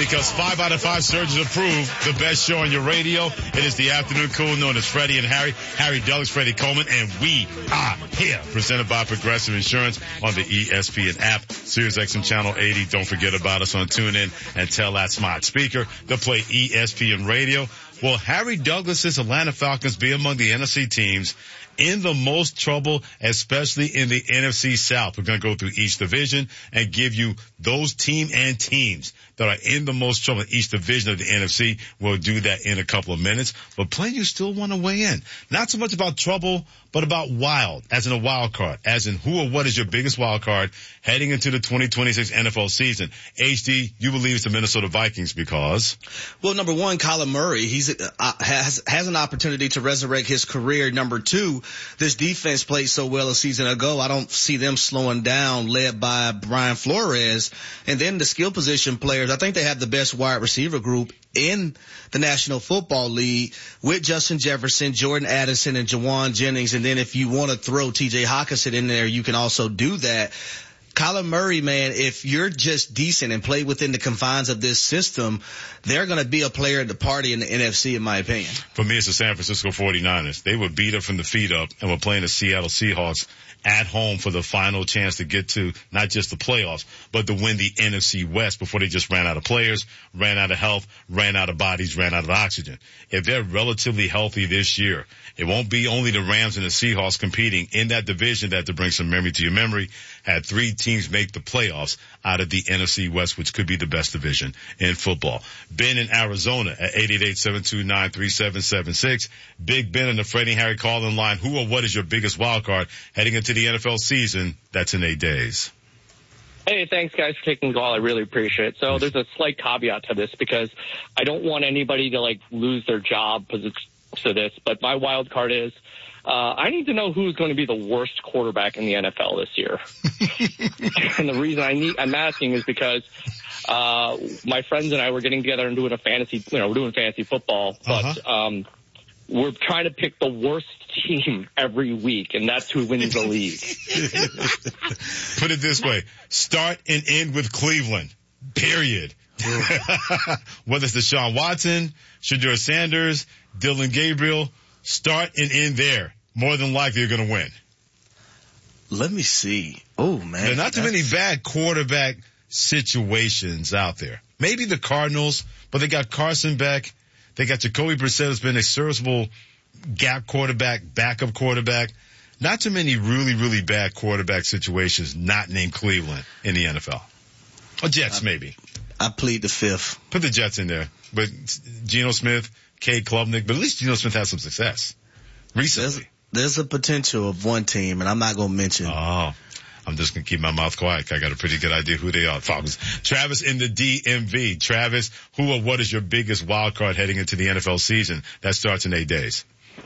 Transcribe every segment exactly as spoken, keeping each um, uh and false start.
because five out of five surgeons approve the best show on your radio. It is the afternoon cool known as Freddie and Harry. Harry Douglas, Freddie Coleman, and we are here. Presented by Progressive Insurance on the E S P N app, Sirius X M Channel eighty. Don't forget about us on TuneIn and tell that smart speaker to play E S P N Radio. Will Harry Douglas's Atlanta Falcons be among the N F C teams in the most trouble, especially in the N F C South? We're going to go through each division and give you those team and teams that are in the most trouble in each division of the N F C. We'll do that in a couple of minutes. But plenty you still want to weigh in. Not so much about trouble, but about wild, as in a wild card, as in who or what is your biggest wild card heading into the twenty twenty-six N F L season. H D, you believe it's the Minnesota Vikings because? Well, number one, Kyler Murray, he's uh, has has an opportunity to resurrect his career. Number two, this defense played so well a season ago. I don't see them slowing down, led by Brian Flores. And then the skill position players, I think they have the best wide receiver group in the National Football League with Justin Jefferson, Jordan Addison, and Jawan Jennings. And then if you want to throw T J Hockenson in there, you can also do that. Kyler Murray, man, if you're just decent and play within the confines of this system, they're going to be a player at the party in the N F C, in my opinion. For me, it's the San Francisco forty-niners. They were beat up from the feet up and were playing the Seattle Seahawks at home for the final chance to get to not just the playoffs, but to win the N F C West before they just ran out of players, ran out of health, ran out of bodies, ran out of oxygen. If they're relatively healthy this year, it won't be only the Rams and the Seahawks competing in that division that, to bring some memory to your memory, had three teams make the playoffs out of the N F C West, which could be the best division in football. Ben in Arizona at eight eight eight, seven two nine, three seven seven six. Big Ben on the Freddie and Harry call-in line. Who or what is your biggest wild card heading into the N F L season? That's in eight days. Hey, thanks, guys, for taking the call. I really appreciate it. So there's a slight caveat to this because I don't want anybody to, like, lose their job because to this, but my wild card is uh, I need to know who's going to be the worst quarterback in the N F L this year. And the reason I need, I'm asking is because uh, my friends and I were getting together and doing a fantasy, you know, we're doing fantasy football, but uh-huh. um, we're trying to pick the worst team every week, and that's who wins the league. Put it this way, start and end with Cleveland, period. Whether it's Deshaun Watson, Shedeur Sanders, Dylan Gabriel, start and end there. More than likely you're going to win. Let me see. Oh, man. There are not too many bad quarterback situations out there. Maybe the Cardinals, but they got Carson Beck. They got Jacoby Brissett, who's been a serviceable gap quarterback, backup quarterback. Not too many really, really bad quarterback situations not named Cleveland in the N F L. Or Jets, maybe. I plead the fifth. Put the Jets in there. But Geno Smith, Cade Klubnik, but at least Geno Smith has some success recently. There's, there's a potential of one team, and I'm not going to mention. Oh, I'm just going to keep my mouth quiet. I got a pretty good idea who they are. Falcons. Travis in the D M V. Travis, who or what is your biggest wild card heading into the N F L season? That starts in eight days.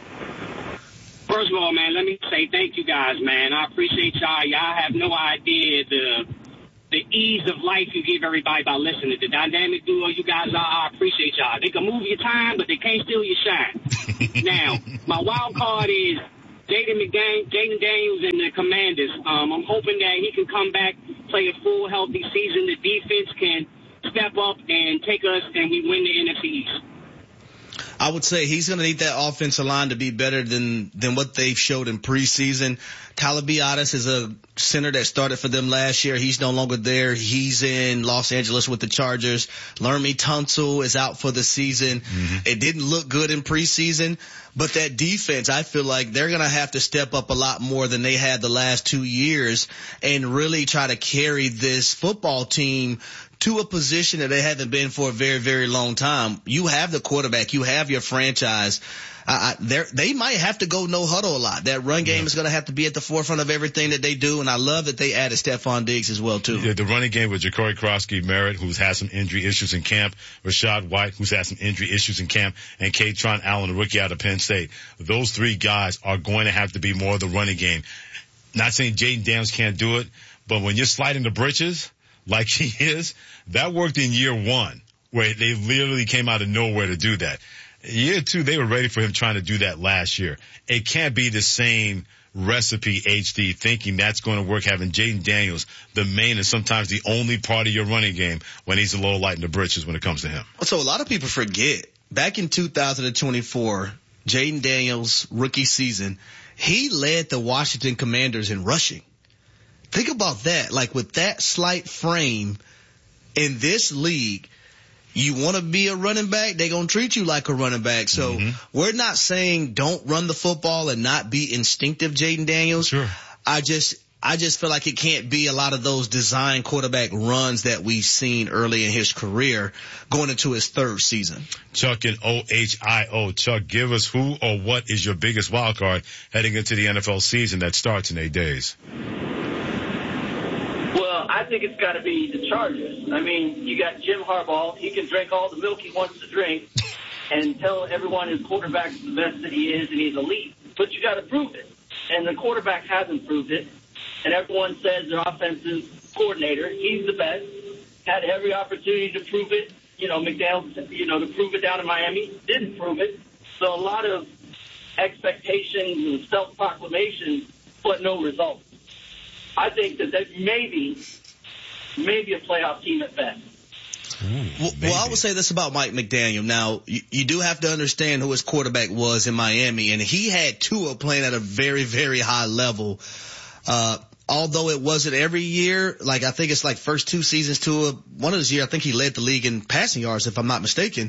First of all, man, let me say thank you guys, man. I appreciate y'all. Y'all have no idea the the ease of life you give everybody by listening. The dynamic duo you guys are, I appreciate y'all. They can move your time, but they can't steal your shine. Now, my wild card is Jaden McDaniels, Jaden Daniels and the Commanders. Um, I'm hoping that he can come back, play a full, healthy season. The defense can step up and take us, and we win the N F C East. I would say he's going to need that offensive line to be better than, than what they've showed in preseason. Tyler Biadasz is a center that started for them last year. He's no longer there. He's in Los Angeles with the Chargers. Laremy Tunsil is out for the season. Mm-hmm. It didn't look good in preseason, but that defense, I feel like they're going to have to step up a lot more than they had the last two years and really try to carry this football team to a position that they haven't been for a very, very long time. You have the quarterback. You have your franchise. Uh, they might have to go no huddle a lot. That run game yeah. is going to have to be at the forefront of everything that they do, and I love that they added Stephon Diggs as well, too. Yeah, the running game with Ja'Cory Krosky Merritt, who's had some injury issues in camp, Rashad White, who's had some injury issues in camp, and Katron Allen, a rookie out of Penn State. Those three guys are going to have to be more of the running game. Not saying Jaden Daniels can't do it, but when you're sliding the britches like he is, that worked in year one, where they literally came out of nowhere to do that. Year two, they were ready for him trying to do that last year. It can't be the same recipe H D, thinking that's going to work, having Jaden Daniels, the main and sometimes the only part of your running game when he's a little light in the britches when it comes to him. So a lot of people forget, back in two thousand twenty-four, Jaden Daniels' rookie season, he led the Washington Commanders in rushing. Think about that. Like, with that slight frame in this league, you want to be a running back, they're going to treat you like a running back. So mm-hmm. we're not saying don't run the football and not be instinctive, Jaden Daniels. Sure. I just I just feel like it can't be a lot of those design quarterback runs that we've seen early in his career going into his third season. Chuck in O H I O. Chuck, give us who or what is your biggest wild card heading into the N F L season that starts in eight days? Well, I think it's got to be the Chargers. I mean, you got Jim Harbaugh. He can drink all the milk he wants to drink and tell everyone his quarterback's the best that he is and he's elite. But you got to prove it. And the quarterback hasn't proved it. And everyone says their offensive coordinator, he's the best, had every opportunity to prove it. You know, McDaniels, you know, to prove it down in Miami, didn't prove it. So a lot of expectations and self-proclamations, but no results. I think that that maybe, maybe a playoff team at best. Ooh, well, well, I would say this about Mike McDaniel. Now, you, you do have to understand who his quarterback was in Miami, and he had Tua playing at a very, very high level. Uh, although it wasn't every year, like I think it's like first two seasons Tua, one of those years, I think he led the league in passing yards, if I'm not mistaken.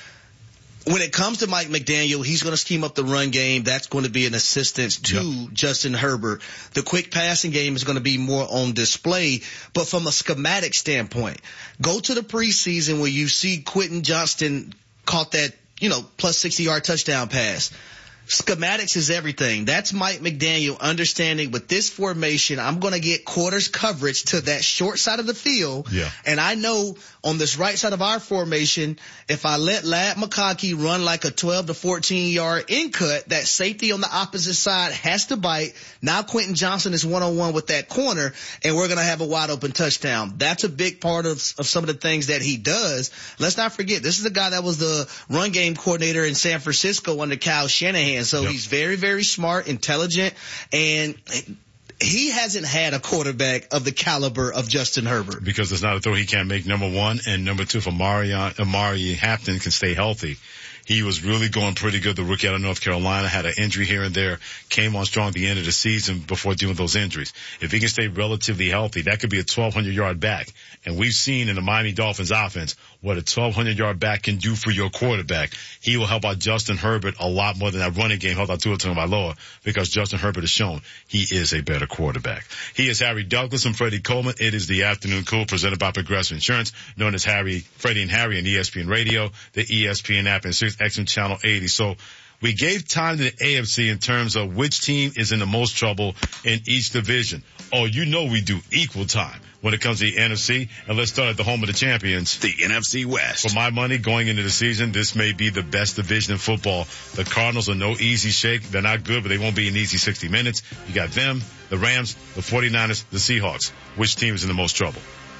When it comes to Mike McDaniel, he's going to scheme up the run game. That's going to be an assistance to yep. Justin Herbert. The quick passing game is going to be more on display. But from a schematic standpoint, go to the preseason where you see Quentin Johnston caught that, you know, plus sixty-yard touchdown pass. Schematics is everything. That's Mike McDaniel understanding with this formation, I'm going to get quarters coverage to that short side of the field. Yeah. And I know on this right side of our formation, if I let Ladd McConkey run like a twelve to fourteen yard in cut, that safety on the opposite side has to bite. Now Quentin Johnston is one-on-one with that corner, and we're going to have a wide open touchdown. That's a big part of, of some of the things that he does. Let's not forget, this is a guy that was the run game coordinator in San Francisco under Kyle Shanahan. So yep. he's very, very smart, intelligent, and he hasn't had a quarterback of the caliber of Justin Herbert. Because it's not a throw he can't make, number one. And number two, if Amari, Amari Hampton can stay healthy. He was really going pretty good. The rookie out of North Carolina had an injury here and there, came on strong at the end of the season before dealing with those injuries. If he can stay relatively healthy, that could be a twelve hundred yard back. And we've seen in the Miami Dolphins offense what a twelve hundred yard back can do for your quarterback. He will help out Justin Herbert a lot more than that running game helped out Tua Tagovailoa, because Justin Herbert has shown he is a better quarterback. He is Harry Douglas and Freddie Coleman. It is the Afternoon Cool presented by Progressive Insurance, known as Harry, Freddie and Harry on E S P N Radio, the E S P N app, and Sirius X M Channel eighty. So we gave time to the A F C in terms of which team is in the most trouble in each division. Oh, you know we do equal time when it comes to the N F C. And let's start at the home of the champions, the N F C West. For my money, going into the season, this may be the best division in football. The Cardinals are no easy shake. They're not good, but they won't be an easy sixty minutes. You got them, the Rams, the forty-niners, the Seahawks. Which team is in the most trouble?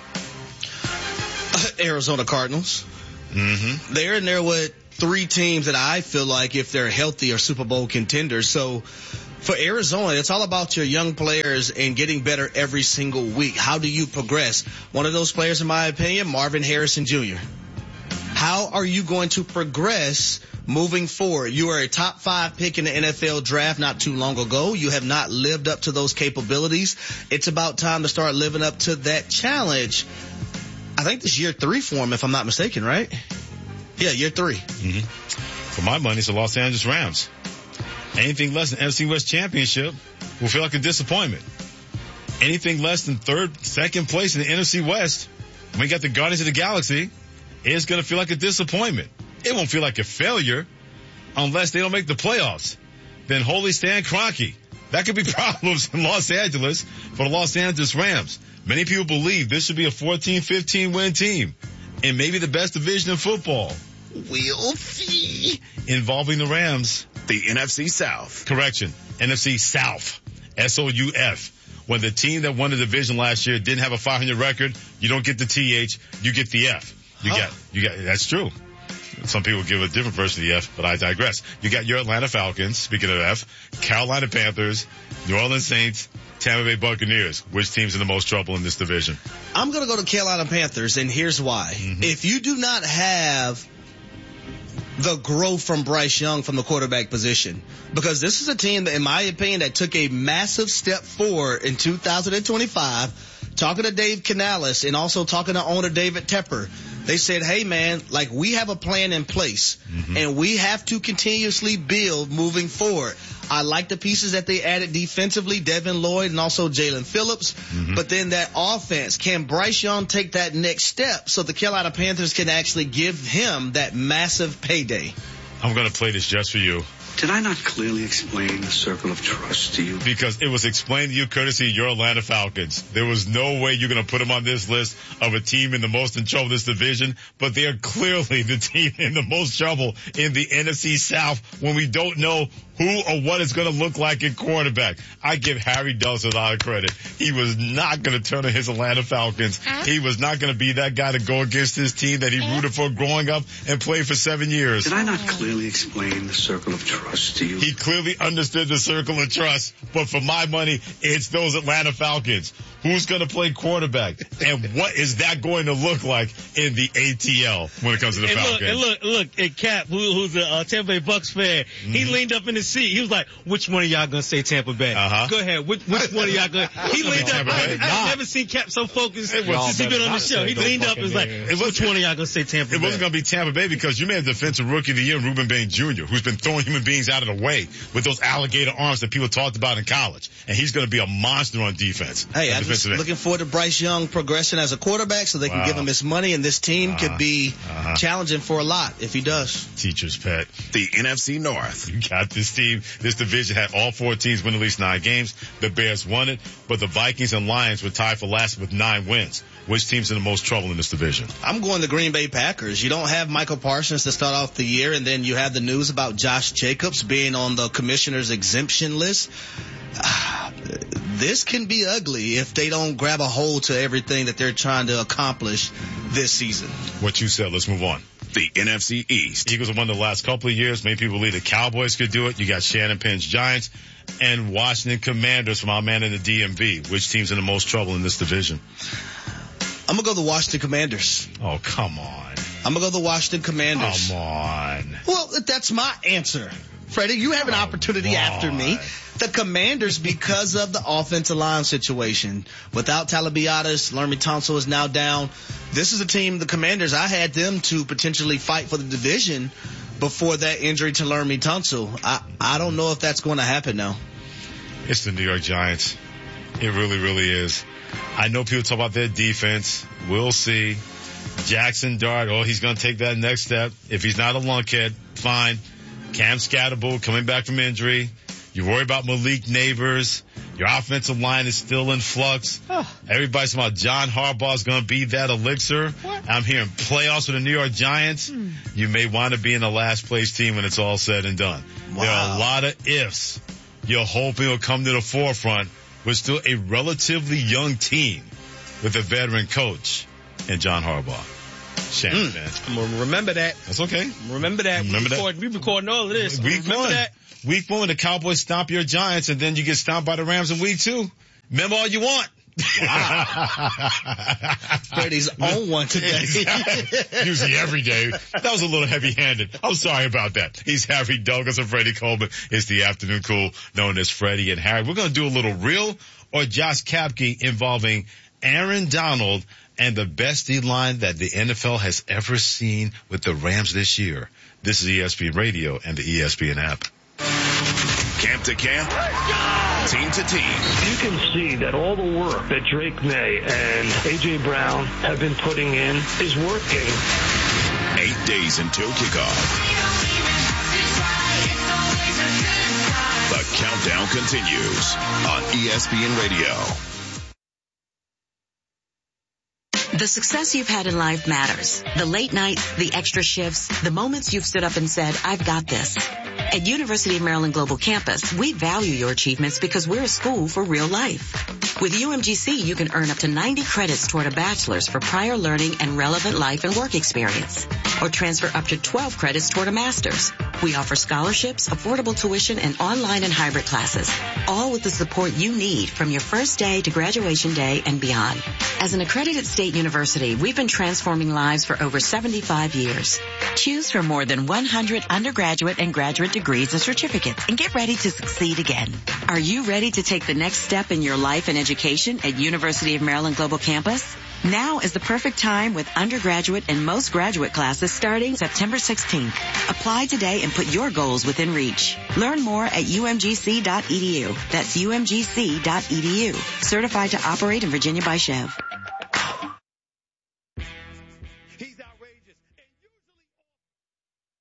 Arizona Cardinals. Mm-hmm. They're in there with three teams that I feel like, if they're healthy, are Super Bowl contenders. So for Arizona, it's all about your young players and getting better every single week. How do you progress? One of those players, in my opinion, Marvin Harrison Junior How are you going to progress moving forward? You are a top five pick in the N F L draft not too long ago. You have not lived up to those capabilities. It's about time to start living up to that challenge. I think this year three for him, if I'm not mistaken, right? Yeah, year three. Mm-hmm. For my money, it's the Los Angeles Rams. Anything less than N F C West championship will feel like a disappointment. Anything less than third, second place in the N F C West, when we got the Guardians of the Galaxy, it's going to feel like a disappointment. It won't feel like a failure unless they don't make the playoffs. Then holy Stan Kroenke. That could be problems in Los Angeles for the Los Angeles Rams. Many people believe this should be a fourteen, fifteen win team and maybe the best division in football. We'll see. Involving the Rams. The N F C South. Correction. N F C South. S O U F. When the team that won the division last year didn't have a five hundred record, you don't get the T H, you get the F. You huh. got, you got, that's true. Some people give a different version of the F, but I digress. You got your Atlanta Falcons, speaking of F, Carolina Panthers, New Orleans Saints, Tampa Bay Buccaneers. Which team's in the most trouble in this division? I'm going to go to Carolina Panthers, and here's why. Mm-hmm. If you do not have the growth from Bryce Young from the quarterback position, because this is a team that, in my opinion, that took a massive step forward in two thousand twenty-five, talking to Dave Canales and also talking to owner David Tepper. They said, hey, man, like, we have a plan in place, mm-hmm. and we have to continuously build moving forward. I like the pieces that they added defensively, Devin Lloyd and also Jalen Phillips. Mm-hmm. But then that offense, can Bryce Young take that next step so the Carolina Panthers can actually give him that massive payday? I'm going to play this just for you. Did I not clearly explain the circle of trust to you? Because it was explained to you courtesy of your Atlanta Falcons. There was no way you're going to put them on this list of a team in the most in trouble in this division, but they are clearly the team in the most trouble in the N F C South when we don't know who or what it's going to look like in quarterback. I give Harry Douglas a lot of credit. He was not going to turn on his Atlanta Falcons. He was not going to be that guy to go against his team that he rooted for growing up and played for seven years. Did I not clearly explain the circle of trust to you? He clearly understood the circle of trust, but for my money, it's those Atlanta Falcons. Who's going to play quarterback? And what is that going to look like in the A T L when it comes to the and Falcons? Look, and look, look, and Cap, who, who's a uh, Tampa Bay Bucks fan, mm-hmm. he leaned up in his seat. He was like, which one of y'all going to say Tampa Bay? Uh-huh. Go ahead. Which, which one of y'all going to... He leaned up. I, I've never seen Cap so focused since he's been on the show. He leaned up and was like, which one of y'all going to say Tampa Bay? It wasn't going to be Tampa Bay because you made a defensive rookie of the year, Ruben Bain Junior, who's been throwing human beings out of the way with those alligator arms that people talked about in college. And he's going to be a monster on defense. Hey, I'm just looking forward to Bryce Young progressing as a quarterback so they can wow. give him his money, and this team uh, could be uh-huh. challenging for a lot if he does. Teacher's pet. The N F C North. You got this team. This division had all four teams win at least nine games. The Bears won it, but the Vikings and Lions were tied for last with nine wins. Which team's in the most trouble in this division? I'm going the Green Bay Packers. You don't have Michael Parsons to start off the year, and then you have the news about Josh Jacobs being on the commissioner's exemption list. This can be ugly if they don't grab a hold to everything that they're trying to accomplish this season. What you said, let's move on. The N F C East. Eagles have won the last couple of years. Many people believe the Cowboys could do it. You got Shannon Penn's Giants and Washington Commanders from our man in the D M V. Which team's in the most trouble in this division? I'm going to go the Washington Commanders. Oh, come on. I'm going to go the Washington Commanders. Come on. Well, that's my answer. Freddie, you have an opportunity oh, after me. The Commanders, because of the offensive line situation. Without Talabiatis, Laremy Tunsil is now down. This is a team, the Commanders, I had them to potentially fight for the division before that injury to Laremy Tunsil. I, I don't know if that's going to happen now. It's the New York Giants. It really, really is. I know people talk about their defense. We'll see. Jackson Dart, oh, he's going to take that next step. If he's not a lunkhead, fine. Cam Scatterbull coming back from injury. You worry about Malik Neighbors. Your offensive line is still in flux. Oh. Everybody's talking about John Harbaugh's going to be that elixir. What? I'm hearing playoffs with the New York Giants. Hmm. You may want to be in the last place team when it's all said and done. Wow. There are a lot of ifs. You're hoping will come to the forefront with still a relatively young team with a veteran coach and John Harbaugh. Shannon, mm. man. I'm going to remember that. That's okay. Remember that. Remember we that. Record, we recording all of this. Week remember one. that. Week one, the Cowboys stomp your Giants, and then you get stomped by the Rams in week two. Remember all you want. Wow. Freddie's on one today. Exactly. Usually every day. That was a little heavy-handed. I'm sorry about that. He's Harry Douglas and Freddie Coleman. It's the Afternoon Cool, known as Freddie and Harry. We're going to do a little real or Josh Kapke involving Aaron Donald and the best D-line that the N F L has ever seen with the Rams this year. This is E S P N Radio and the E S P N app. Camp to camp, team to team. You can see that all the work that Drake May and A J. Brown have been putting in is working. Eight days until kickoff. The countdown continues on E S P N Radio. The success you've had in life matters. The late nights, the extra shifts, the moments you've stood up and said, I've got this. At University of Maryland Global Campus, we value your achievements because we're a school for real life. With U M G C, you can earn up to ninety credits toward a bachelor's for prior learning and relevant life and work experience, or transfer up to twelve credits toward a master's. We offer scholarships, affordable tuition, and online and hybrid classes, all with the support you need from your first day to graduation day and beyond. As an accredited state university, we've been transforming lives for over seventy-five years. Choose from more than one hundred undergraduate and graduate degrees and certificates and get ready to succeed again. Are you ready to take the next step in your life and education at University of Maryland Global Campus? Now is the perfect time with undergraduate and most graduate classes starting September sixteenth. Apply today and put your goals within reach. Learn more at U M G C dot E D U. That's U M G C dot E D U. Certified to operate in Virginia by Chev.